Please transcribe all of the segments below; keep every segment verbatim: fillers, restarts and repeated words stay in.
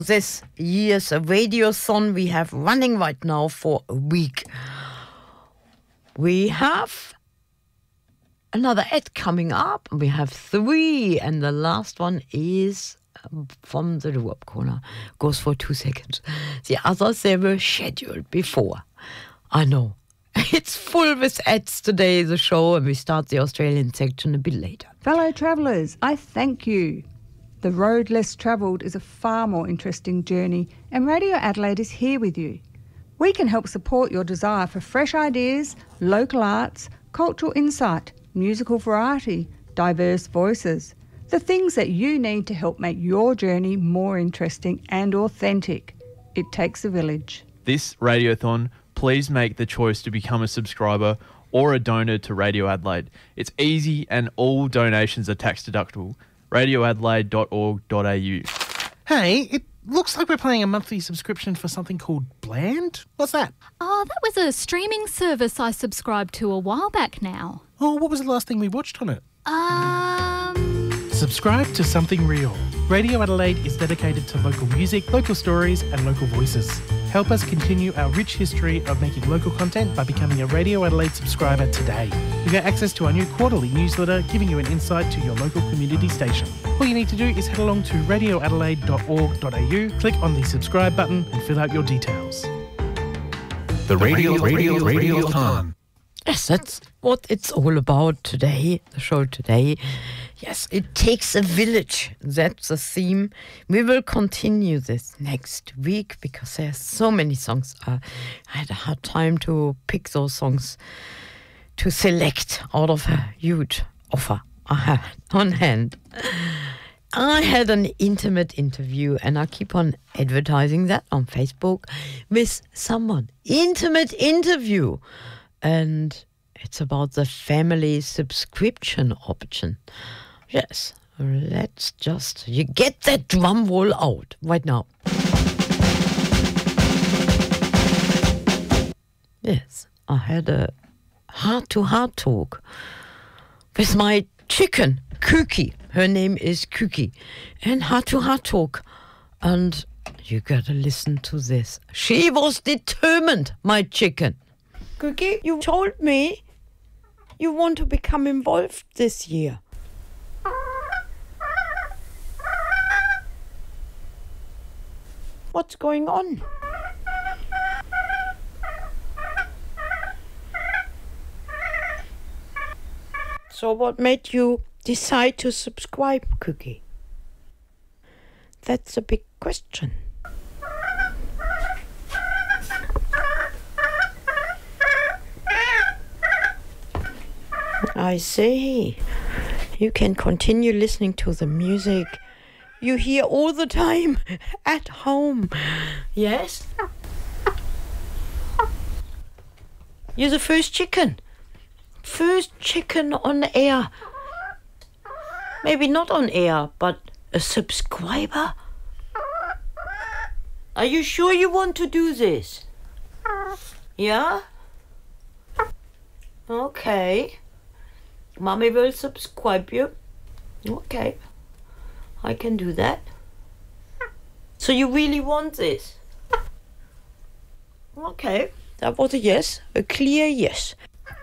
This year's radiothon we have running right now for a week. We have another ad coming up. We have three, and the last one is from the Ruhrpott corner. Goes for two seconds. The others, they were scheduled before. I know. It's full with ads today, the show, and we start the Australian section a bit later. Fellow travellers, I thank you. The road less travelled is a far more interesting journey, and Radio Adelaide is here with you. We can help support your desire for fresh ideas, local arts, cultural insight, musical variety, diverse voices, the things that you need to help make your journey more interesting and authentic. It takes a village. This Radiothon, please make the choice to become a subscriber or a donor to Radio Adelaide. It's easy and all donations are tax deductible. radio adelaide dot org dot a u. Hey, it looks like we're paying a monthly subscription for something called Bland. What's that? Oh, that was a streaming service I subscribed to a while back now. Oh, what was the last thing we watched on it? Um... Subscribe to Something Real. Radio Adelaide is dedicated to local music, local stories and local voices. Help us continue our rich history of making local content by becoming a Radio Adelaide subscriber today. You get access to our new quarterly newsletter giving you an insight to your local community station. All you need to do is head along to radio adelaide dot org dot a u, click on the subscribe button and fill out your details. The Radio Radio Radiothon. Yes, that's what it's all about today, the show today. Yes, it takes a village. That's the theme. We will continue this next week because there's so many songs. Uh, I had a hard time to pick those songs to select out of a huge offer I had on hand. I had an intimate interview, and I keep on advertising that on Facebook with someone. Intimate interview. And it's about the family subscription option. Yes, let's just you get that drum roll out right now. Yes, I had a heart-to-heart talk with my chicken, Cookie. Her name is Cookie. And heart-to-heart talk. And you gotta listen to this. She was determined, my chicken. Cookie, you told me you want to become involved this year. What's going on? So what made you decide to subscribe, Cookie? That's a big question. I see. You can continue listening to the music you hear all the time at home. Yes? You're the first chicken. First chicken on air. Maybe not on air, but a subscriber. Are you sure you want to do this? Yeah? Okay. Mommy will subscribe you. Okay. I can do that. So you really want this? Okay. That was a yes. A clear yes.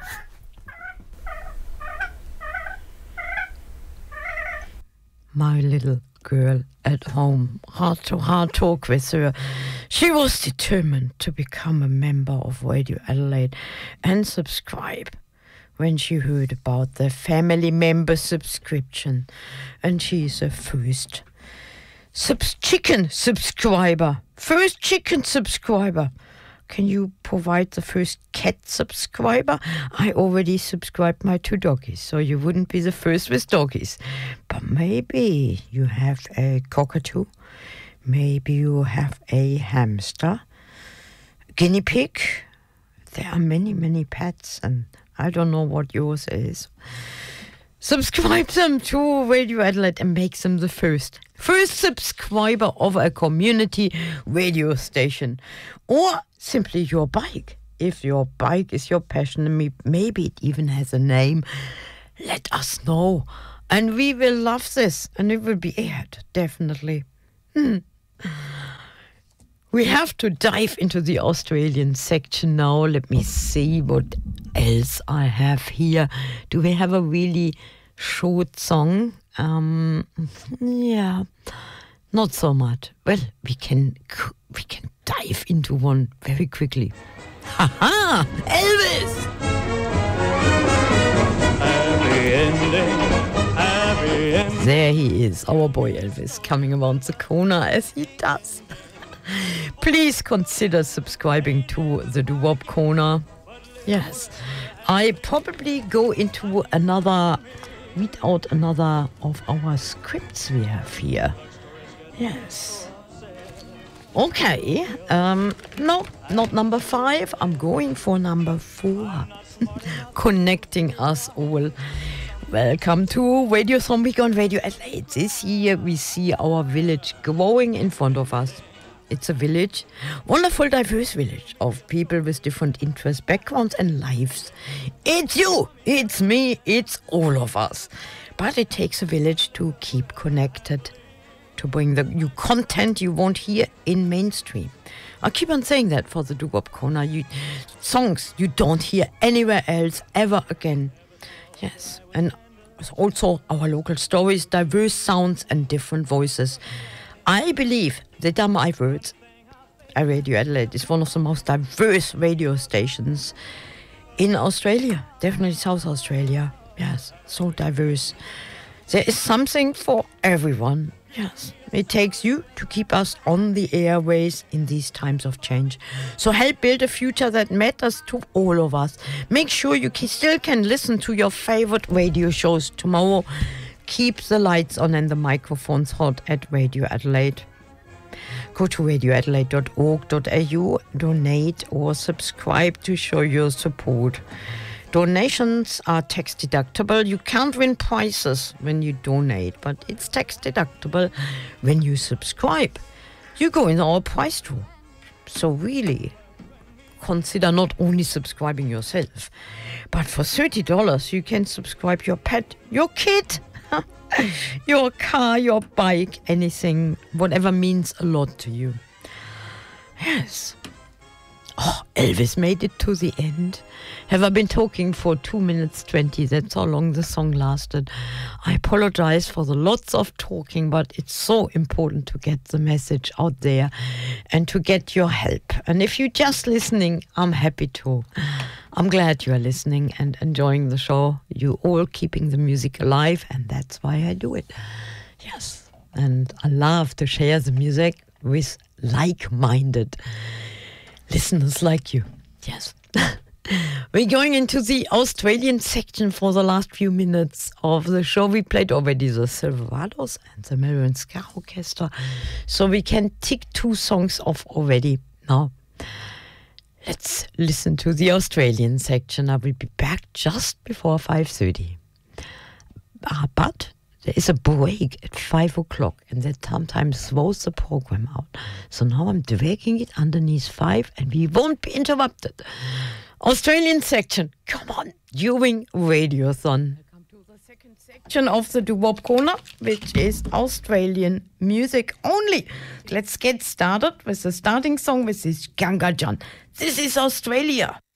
My little girl at home, heart-to-heart talk with her. She was determined to become a member of Radio Adelaide and subscribe when she heard about the family member subscription. And she's a first subs- chicken subscriber. First chicken subscriber. Can you provide the first cat subscriber? I already subscribed my two doggies, so you wouldn't be the first with doggies. But maybe you have a cockatoo. Maybe you have a hamster. Guinea pig. There are many, many pets, and I don't know what yours is. Subscribe them to Radio Adelaide and make them the first. First subscriber of a community radio station. Or simply your bike. If your bike is your passion, and maybe it even has a name, let us know. And we will love this. And it will be aired, definitely. Hmm. We have to dive into the Australian section now. Let me see what else I have here. Do we have a really short song? Um, yeah, not so much. Well, we can we can dive into one very quickly. Haha, Elvis! Happy ending, happy ending. There he is, our boy Elvis, coming around the corner as he does. Please consider subscribing to the Doo-Wop Corner. Yes, I probably go into another, read out another of our scripts we have here. Yes. Okay, um, no, not number five. I'm going for number four. Connecting us all. Welcome to Radiothon Week on Radio Adelaide. This year we see our village growing in front of us. It's a village, wonderful, diverse village of people with different interests, backgrounds and lives. It's you, it's me, it's all of us. But it takes a village to keep connected, to bring the you content you won't hear in mainstream. I keep on saying that for the Doo-Wop Corner. You, songs you don't hear anywhere else ever again. Yes, and also our local stories, diverse sounds and different voices. I believe that are my words. Radio Adelaide is one of the most diverse radio stations in Australia. Definitely South Australia. Yes, so diverse. There is something for everyone. Yes, it takes you to keep us on the airways in these times of change. So help build a future that matters to all of us. Make sure you can, still can listen to your favorite radio shows tomorrow. Keep the lights on and the microphones hot at Radio Adelaide. Go to radio adelaide dot org dot a u, donate or subscribe to show your support. Donations are tax deductible. You can't win prizes when you donate, but it's tax deductible when you subscribe. You go in our prize draw. So really, consider not only subscribing yourself, but for thirty dollars you can subscribe your pet, your kid, your car, your bike, anything, whatever means a lot to you. Yes. Oh, Elvis made it to the end. Have I been talking for two minutes twenty? That's how long the song lasted. I apologize for the lots of talking, but it's so important to get the message out there and to get your help. And if you're just listening, I'm happy to. I'm glad you are listening and enjoying the show. You all keeping the music alive, and that's why I do it. Yes, and I love to share the music with like-minded listeners like you. Yes. We're going into the Australian section for the last few minutes of the show. We played already the Silverados and the Melbourne Ska Orchestra, so we can tick two songs off already. Now, let's listen to the Australian section. I will be back just before five thirty. Uh, but there is a break at five o'clock, and that sometimes throws the program out. So now I'm dragging it underneath five, and we won't be interrupted. Australian section, come on, during Radiothon. Welcome to the second section of the Doo-Wop Corner, which is Australian music only. Let's get started with the starting song with this Ganga John. This is Australia.